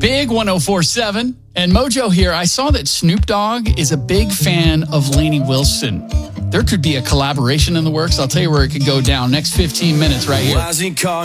Big 104.7. And Mojo here, I saw that Snoop Dogg is a big fan of Lainey Wilson. There could be a collaboration in the works. I'll tell you where it could go down next 15 minutes right here.